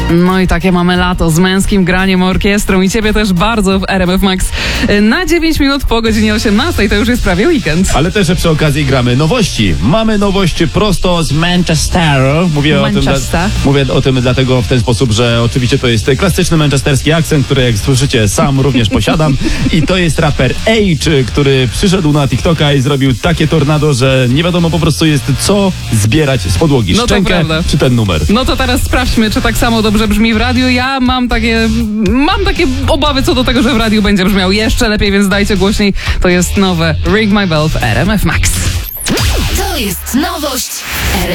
No i takie mamy lato z męskim graniem, orkiestrą i ciebie też bardzo w RMF Max. Na 9 minut po godzinie 18 to już jest prawie weekend. Ale też przy okazji gramy nowości. Mamy nowość prosto z Manchesteru. Mówię o tym dlatego w ten sposób, że oczywiście to jest klasyczny manchesterski akcent, który jak słyszycie sam również posiadam. I to jest raper H, który przyszedł na TikToka i zrobił takie tornado, że nie wiadomo po prostu jest co zbierać z podłogi. No to Szczękę prawda. czy ten numer. No to teraz sprawdźmy, czy tak samo dobrze brzmi w radiu. Ja mam takie obawy co do tego, że w radiu będzie brzmiał jeszcze lepiej, więc dajcie głośniej. To jest nowe Ring My Bell w RMF Max. To jest nowość RMF